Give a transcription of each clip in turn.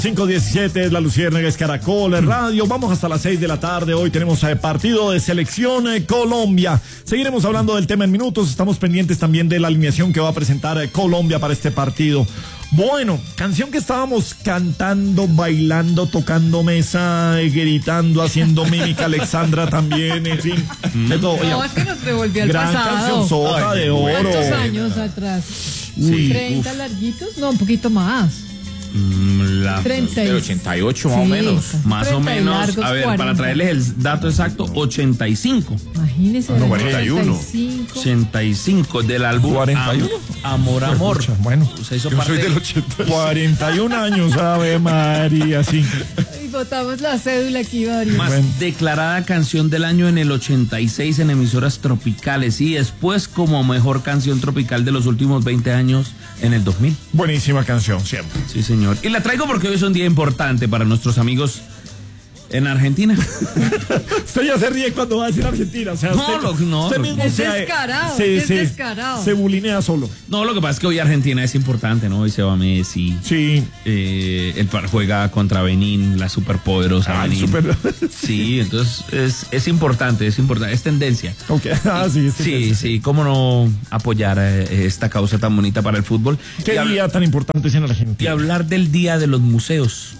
5:17 es la Luciérnaga, es Caracol Radio. Vamos hasta las 6 de la tarde. Hoy tenemos partido de selección Colombia. Seguiremos hablando del tema en minutos. Estamos pendientes también de la alineación que va a presentar Colombia para este partido. Bueno, canción que estábamos cantando, bailando, tocando mesa, gritando, haciendo mímica. Alexandra también, en fin. De todo. No, es que nos devolvió al gran pasado. Canción sota de oro. ¿Cuántos años atrás? Sí. 30 larguitos, no, un poquito más. 30 y... 88 más o menos. Más o menos, largos, a ver, 40. para traerles el dato exacto, 85. Imagínese. 41. 85 del álbum 41. Amor, Amor. Pucha, bueno, Se hizo Yo parte soy del 80. 41 años, Ave María, sí. Y botamos la cédula aquí, Mario. más Bueno. declarada canción del año en el 86 en emisoras tropicales y después como mejor canción tropical de los últimos 20 años en el 2000. Buenísima canción, siempre. Sí, señor. Y la traigo porque hoy es un día importante para nuestros amigos en Argentina. Usted ya se ríe cuando va a decir Argentina. O sea, No, usted, no, usted no. mismo Es descarado, es descarado. se bulinea solo. No, lo que pasa es que hoy Argentina es importante, ¿no? Hoy se va Messi. Sí. Juega contra Benín, la superpoderosa Benín. Sí, entonces es importante, es tendencia. Okay. Sí, Sí, cómo no apoyar esta causa tan bonita para el fútbol. Qué Y día tan importante es en y Argentina. hablar del Día de los Museos.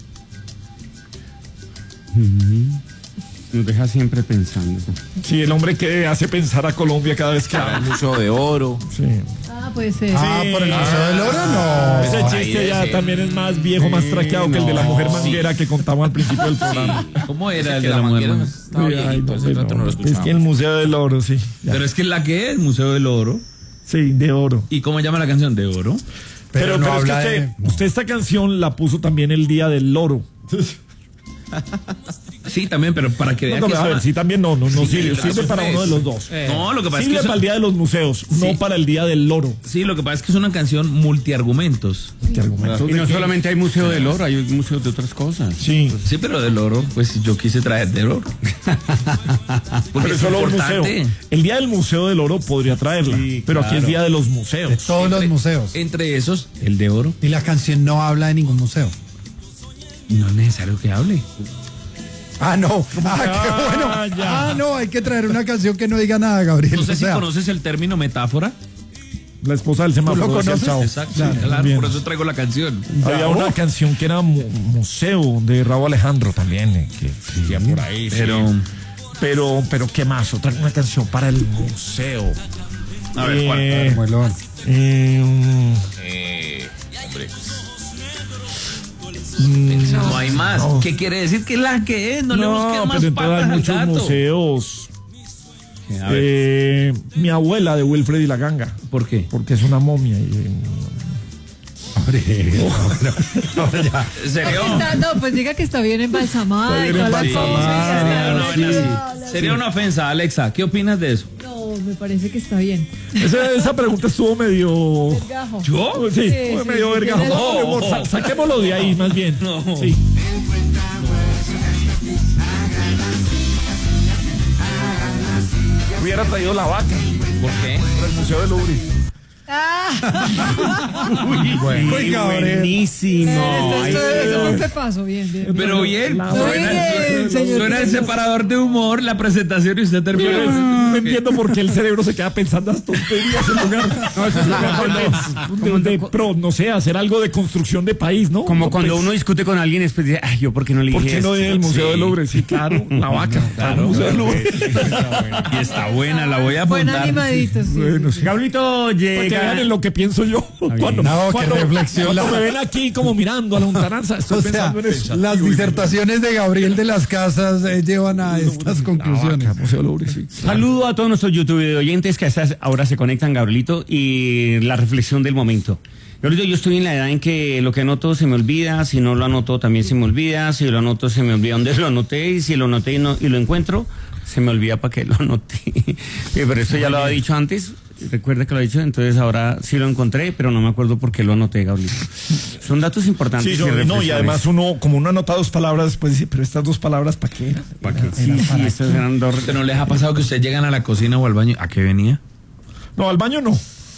Nos deja siempre pensando. Sí, el hombre que hace pensar a Colombia cada vez que El habla. Museo de Oro. Sí. Ah, puede ser. Por el Museo del Oro, no. Ese chiste ahí ya sí. también es más viejo, más traqueado que el de la mujer manguera que contamos al principio del programa. ¿Cómo era el Que de la la mujer? manguera estaba Ay, viejito, hace rato no lo es que escuchábamos. el Museo del Oro, sí. Ya. Pero es que la que es el Museo del Oro. Sí, de oro. ¿Y cómo llama la canción? ¿De oro? Pero no es que habla usted esta canción la puso también el Día del Loro. Sí, también, pero para que vean No, que a ver, sí, también no sirve, las sirve para tres. uno de los dos. No, lo que pasa es Sirve que para el Día de los Museos, Sí. no para el Día del Loro. sí, lo que pasa es que es una canción multiargumentos. ¿Qué argumentos Y de no qué? solamente hay museo del oro, hay museos de otras cosas. Sí, Sí, pero del oro, pues yo quise traer del oro. Porque pero es solo un museo. importante. El Día del Museo del Oro podría traerla, Sí, pero aquí es claro. Día de los Museos. Todos los museos. Entre esos, el de oro. Y la canción no habla de ningún museo. No es necesario que hable. Ah, no. Qué Ah, bueno. ya. No, hay que traer una canción que no diga nada, Gabriel. No sé O si sea, conoces el término metáfora. La esposa del semáforo. ¿Tú lo decía el conoces? Chavo. Exacto, Claro, claro, bien. por eso traigo la canción. Había una canción que era museo de Raúl Alejandro también, que existía por ahí. Pero, Pero ¿qué más? Otra una canción para el museo. a ver, ¿cuál? como el oro. Hombre. No hay más. No. ¿Qué quiere decir que la que es? No le busques más pero entonces patas hay al muchos gato. museos. A ver, Mi abuela de Wilfred y la Ganga, ¿por qué? porque es una momia. ¿En serio? No, pues diga que está bien embalsamada. Está bien y toda la embalsamada. cosa, Sería una la ofensa. Sería una ofensa, Alexa. ¿Qué opinas de eso? No, me parece que está bien. Esa pregunta estuvo medio. Gajo. ¿Yo? Sí, Sí, fue sí, medio sí, vergajo. tiene No, razón. saquémoslo de ahí, más bien. No. Sí. Hubiera traído la vaca ¿Por qué? para el Museo del Louvre. Uy, Gabriel. Buenísimo. Esto te paso, bien, bien. Pero bien, La suena, vaca. suena el separador de humor, la presentación y usted termina. No entiendo por qué el cerebro se queda pensando las tonterías en lugar, No, eso es no sé, hacer algo de construcción de país, ¿no? como No, cuando pues, uno discute con alguien después dice, ay, yo por qué no le ¿por dije qué no esto? en el Museo Sí. del Louvre? Sí, claro, la vaca. Claro. El Museo del Louvre. Y está buena, la voy a Buen apuntar. animadito, sí. Bueno, sí. Gabrielito Para que llega. vean en lo que pienso yo. Cuando, No, qué reflexión. cuando me ven aquí como mirando a la lontananza, estoy O sea, pensando en eso. las disertaciones de Gabriel de las Casas llevan a estas conclusiones. La vaca, Museo del Louvre, sí. Saludo a todos nuestros YouTube oyentes que a estas ahora se conectan, Gabrielito, y la reflexión del momento. Gabrielito, yo estoy en la edad en que lo que anoto se me olvida, si no lo anoto también se me olvida, si lo anoto se me olvida dónde lo anoté, y si lo anoté y lo encuentro, se me olvida para qué lo anoté. Pero esto ya lo había dicho antes, recuerda que lo he dicho, entonces ahora sí lo encontré, pero no me acuerdo por qué lo anoté, Gabrielito. Son datos importantes. Sí, y no, y reflexiones. además uno, como uno anota dos palabras, después dice, pero estas dos palabras, ¿para qué? ¿Para qué? Sí, estas eran dos. ¿Pero no les ha pasado que ustedes llegan a la cocina o al baño? ¿A qué venía? No, al baño no.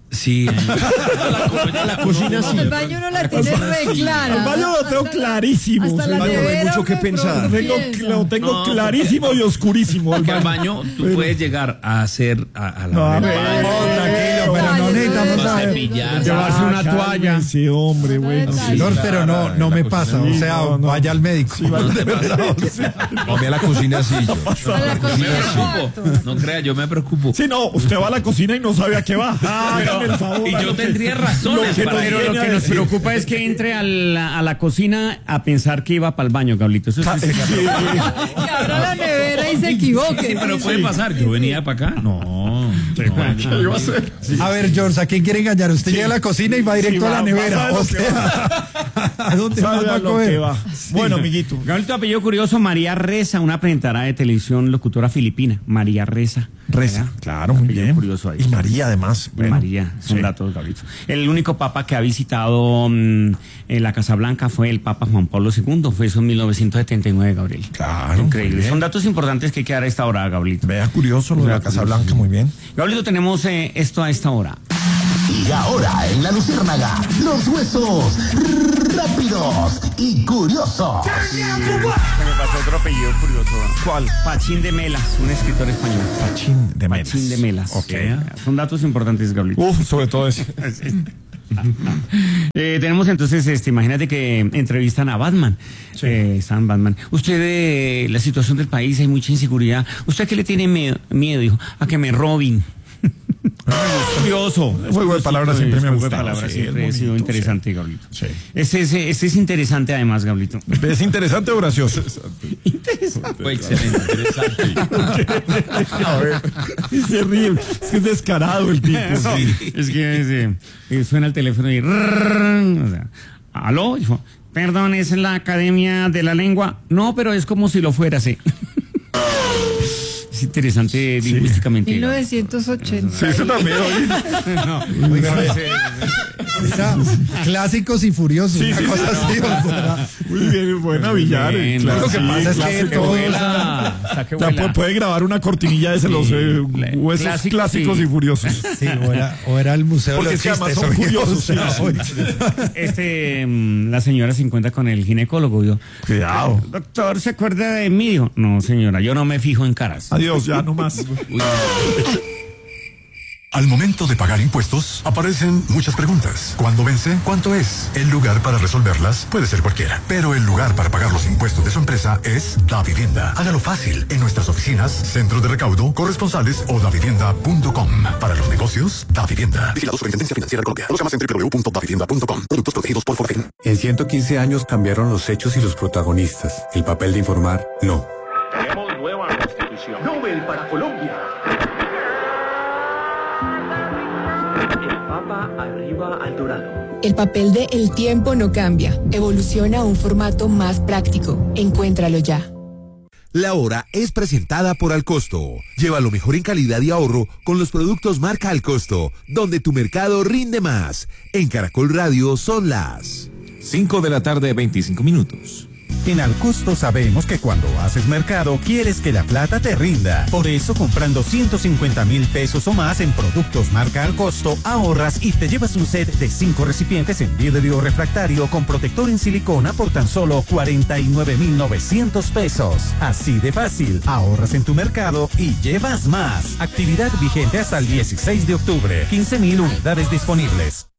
Sí. La cocina sí. El baño no la tiene re clara. El baño lo tengo clarísimo. Hasta la El baño no hay nevera mucho que uno pensar. piensa. Lo tengo No, clarísimo y oscurísimo. Porque al baño tú puedes llegar a hacer a la ver, No, tranquilo, pero no necesitamos no saber. cepillar. Llevarse una toalla. Sí, hombre, bueno. Sí. George, pero no me pasa. O sea, no, no. vaya al médico. De verdad, o sea, No, a mí a la cocina sí. Yo. A la Yo me cocina preocupo. cuarto. No crea, yo me preocupo. sí, no, usted va a la cocina y no sabe a qué va. Hágame el favor. Y yo tendría razones lo que para nos Pero lo viene a que nos decir. preocupa es que entre a la cocina a pensar que iba para el baño, Gablito. Eso sí sería Que abra la nevera y se equivoque. Sí, pero puede pasar. Yo venía para acá. No. A ver, George, ¿a quién quiere engañar? Usted llega a la cocina y va directo a la nevera. O sea, ¿a dónde más Sabe va a a lo que coger? va. Bueno, amiguito. Gablito, apellido curioso, María Reza, una presentadora de televisión, locutora filipina. María Reza. Reza, claro, muy Apellido bien. curioso ahí. Y María, además. Bueno, María, son sí. datos, Gablito. El único papa que ha visitado la Casa Blanca fue el Papa Juan Pablo II. Fue eso en 1979, Gabriel. Claro, Increíble. muy bien. Son datos importantes que hay que dar a esta hora, Gablito. Vea, curioso lo de la Casa Blanca, muy bien. Gablito, tenemos esto a esta hora. Y ahora en la Luciérnaga, los huesos rápidos y curiosos. Se me pasó otro apellido curioso. ¿Cuál? Pachín de Melas, un escritor español. Pachín de Melas. Pachín de Melas. Ok. Son datos importantes, Gablito. Uf, sobre todo eso. Tenemos entonces, imagínate que entrevistan a Batman. Stan Batman. Usted, la situación del país, hay mucha inseguridad. ¿Usted a qué le tiene miedo? Dijo, a que me roben. Curioso. El juego de palabras siempre me ha El juego de gustado. palabras Sí, siempre es ha sido bonito, interesante, Gablito. Sí. Este es interesante además, Gablito. ¿Es interesante o gracioso? Fue excelente, interesante. A ver, se ríe. Es que es descarado el tipo. Sí. Es que suena el teléfono y... o sea, ¿aló? Dijo, perdón, ¿es la Academia de la Lengua? No, pero es como si lo fuera, sí. Es interesante lingüísticamente. 1980. Sí, eso también. Era clásicos y furiosos. Sí, una sí, cosa sí, así. o sea, Muy bien, buena Villar. Bien, Claro, lo que sí, pasa es que clásico. todo Hasta que Ya vuela. puede grabar una cortinilla de los huesos Clásico, clásicos sí. y furiosos. sí, o era el museo Porque de es los que además chistes. son oye, curiosos, o sea, sí, oye. La señora se encuentra con el ginecólogo. Dijo, Cuidado. doctor, ¿se acuerda de mí? Dijo, no, señora, yo no me fijo en caras. Adiós, ya no más. Al momento de pagar impuestos, aparecen muchas preguntas. ¿Cuándo vence? ¿Cuánto es? El lugar para resolverlas puede ser cualquiera, pero el lugar para pagar los impuestos de su empresa es Davivienda. Hágalo fácil en nuestras oficinas, centros de recaudo, corresponsales o davivienda.com. Para los negocios, Davivienda. Vigilado Superintendencia Financiera de Colombia. Conozca más en www.davivienda.com. Productos protegidos por Forfin. En 115 años cambiaron los hechos y los protagonistas. El papel de informar, no. Nobel para Colombia. El papel de El tiempo no cambia. Evoluciona a un formato más práctico. Encuéntralo ya. La hora es presentada por Alcosto. Lleva lo mejor en calidad y ahorro con los productos marca Alcosto, donde tu mercado rinde más. En Caracol Radio son las 5 de la tarde, 25 minutos. En Alcosto sabemos que cuando haces mercado quieres que la plata te rinda. Por eso comprando 150,000 pesos o más en productos marca Alcosto ahorras y te llevas un set de 5 recipientes en vidrio refractario con protector en silicona por tan solo 49,900 pesos. Así de fácil, ahorras en tu mercado y llevas más. Actividad vigente hasta el 16 de octubre. 15,000 unidades disponibles.